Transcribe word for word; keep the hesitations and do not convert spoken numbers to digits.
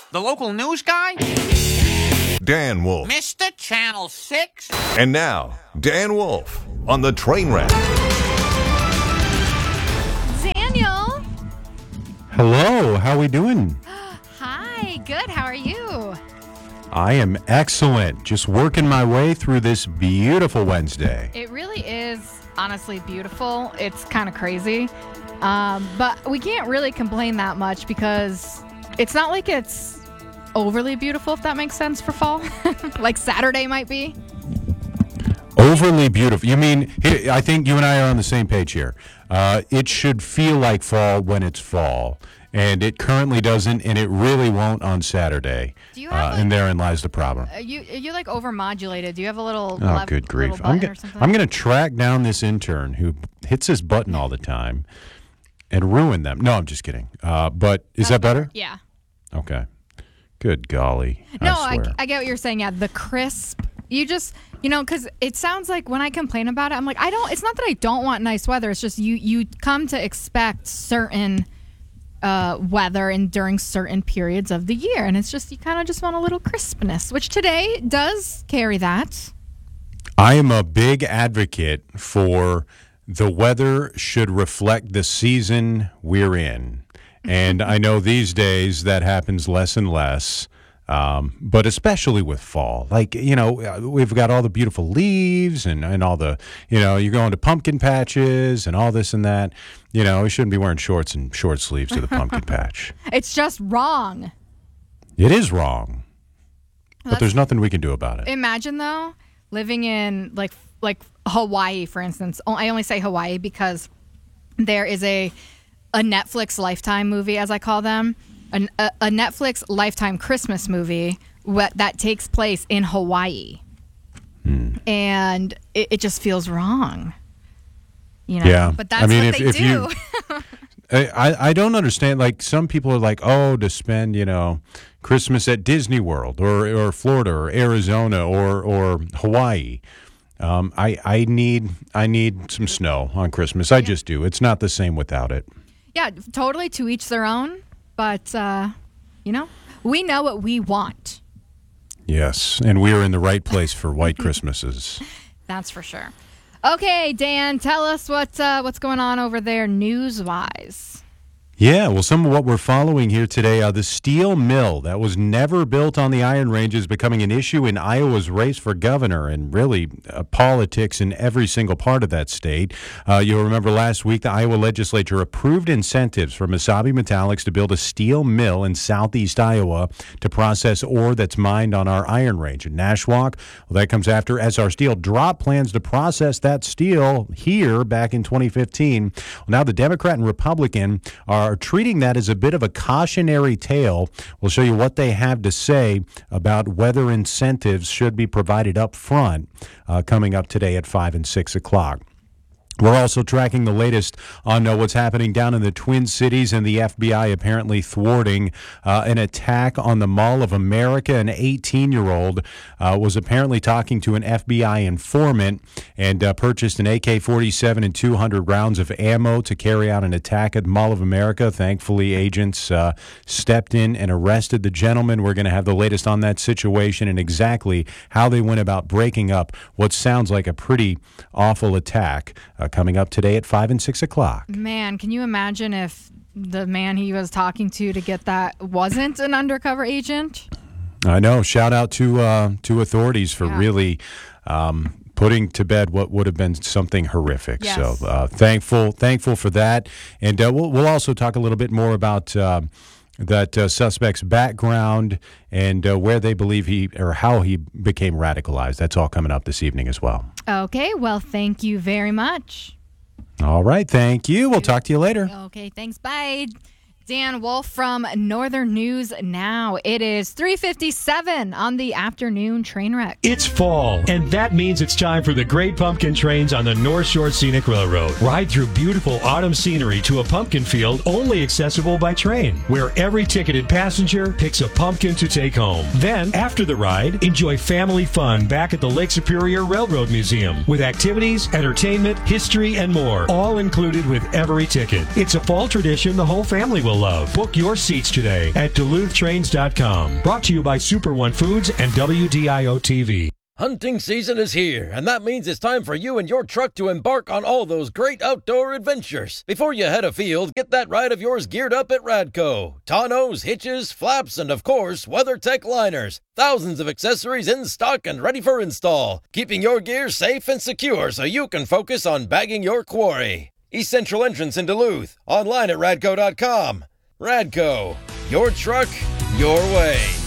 The local news guy? Dan Wolf. Mister Channel six? And now, Dan Wolf on the Trainwreck. Daniel. Hello, how we doing? Hi, good. How are you? I am excellent. Just working my way through this beautiful Wednesday. It really is honestly beautiful. It's kind of crazy. Um, but we can't really complain that much because it's not like it's overly beautiful, if that makes sense, for fall. Like Saturday might be. Overly beautiful. You mean, I think you and I are on the same page here. Uh, it should feel like fall when it's fall. And it currently doesn't, and it really won't on Saturday. Do you have uh, like, and therein lies the problem. Are you, are you like overmodulated? Do you have a little Oh, left, good grief. little I'm button go- or something? I'm going to track down this intern who hits this button all the time and ruin them. No, I'm just kidding. Uh, but is that better? Yeah. Okay. Good golly. No, I I, swear. I get what you're saying. Yeah, the crisp. You just, you know, because it sounds like when I complain about it, I'm like, I don't, it's not that I don't want nice weather. It's just you, you come to expect certain uh, weather and during certain periods of the year. And it's just, you kind of just want a little crispness, which today does carry that. I am a big advocate for the weather should reflect the season we're in. And I know these days that happens less and less, um, but especially with fall. Like, you know, we've got all the beautiful leaves and, and all the, you know, you're going to pumpkin patches and all this and that. You know, we shouldn't be wearing shorts and short sleeves to the pumpkin patch. It's just wrong. It is wrong, but Let's there's nothing we can do about it. Imagine, though, living in, like, like Hawaii, for instance. I only say Hawaii because there is a... a Netflix Lifetime movie, as I call them, An, a, a Netflix Lifetime Christmas movie wh- that takes place in Hawaii. Hmm. And it, it just feels wrong. You know? Yeah. But that's I mean, what if, they if do. You, I, I don't understand. Like, some people are like, oh, to spend, you know, Christmas at Disney World or, or Florida or Arizona or, or Hawaii. Um, I, I need I need some snow on Christmas. I yeah. just do. It's not the same without it. Yeah, totally, to each their own. But, uh, you know, we know what we want. Yes, and we are in the right place for white Christmases. That's for sure. Okay, Dan, tell us what uh, what's going on over there news-wise. Yeah, well, some of what we're following here today, uh, the steel mill that was never built on the Iron Range is becoming an issue in Iowa's race for governor and really uh, politics in every single part of that state. Uh, you'll remember last week the Iowa legislature approved incentives for Mesabi Metallics to build a steel mill in southeast Iowa to process ore that's mined on our Iron Range in Nashwauk. Well, that comes after S R Steel dropped plans to process that steel here back in twenty fifteen. Well, now the Democrat and Republican are are treating that as a bit of a cautionary tale. We'll show you what they have to say about whether incentives should be provided up front uh, coming up today at five and six o'clock. We're also tracking the latest on uh, what's happening down in the Twin Cities and the F B I apparently thwarting uh, an attack on the Mall of America. An eighteen-year-old uh, was apparently talking to an F B I informant and uh, purchased an A K forty-seven and two hundred rounds of ammo to carry out an attack at Mall of America. Thankfully, agents uh, stepped in and arrested the gentleman. We're going to have the latest on that situation and exactly how they went about breaking up what sounds like a pretty awful attack. Uh, coming up today at five and six o'clock. Man, can you imagine if the man he was talking to to get that wasn't an undercover agent? I know. Shout out to uh, to authorities for yeah. really um, putting to bed what would have been something horrific. Yes. So uh, thankful, thankful for that. And uh, we'll we'll also talk a little bit more about. Uh, that uh, suspect's background and uh, where they believe he or how he became radicalized. That's all coming up this evening as well. Okay, well, thank you very much. All right, thank you. We'll talk to you later. Okay, thanks. Bye. Dan Wolf from Northern News Now. It is three fifty-seven on the afternoon train wreck. It's fall, and that means it's time for the Great Pumpkin Trains on the North Shore Scenic Railroad. Ride through beautiful autumn scenery to a pumpkin field only accessible by train, where every ticketed passenger picks a pumpkin to take home. Then, after the ride, enjoy family fun back at the Lake Superior Railroad Museum with activities, entertainment, history, and more, all included with every ticket. It's a fall tradition the whole family will love. Book your seats today at Duluth Trains dot com. Brought to you by Super One Foods and W D I O T V. Hunting season is here, and that means it's time for you and your truck to embark on all those great outdoor adventures. Before you head afield, get that ride of yours geared up at Radco. Tonneaus, hitches, flaps, and of course, WeatherTech liners. Thousands of accessories in stock and ready for install, keeping your gear safe and secure so you can focus on bagging your quarry. East Central entrance in Duluth. Online at radco dot com. Radco, your truck, your way.